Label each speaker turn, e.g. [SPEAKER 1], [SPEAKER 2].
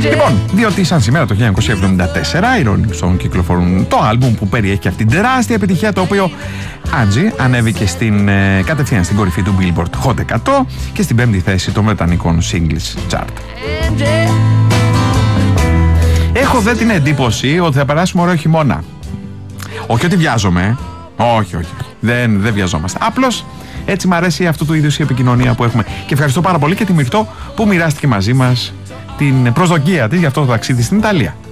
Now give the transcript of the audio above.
[SPEAKER 1] Λοιπόν, διότι σαν σήμερα το 1974 οι Rolling Stones κυκλοφορούν το άλμπουμ που περιέχει και αυτήν την τεράστια επιτυχία, το οποίο Angie ανέβηκε κατευθείαν στην κορυφή του Billboard Hot 100 και στην 5η θέση των βρετανικών singles chart. Έχω δε την εντύπωση ότι θα περάσουμε ωραίο χειμώνα. Όχι ότι βιάζομαι, όχι, δεν βιαζόμαστε. Απλώς έτσι μ' αρέσει αυτού του είδους η επικοινωνία που έχουμε. Και ευχαριστώ πάρα πολύ και τη Μυρτώ που μοιράστηκε μαζί μας την προσδοκία της για αυτό το ταξίδι στην Ιταλία.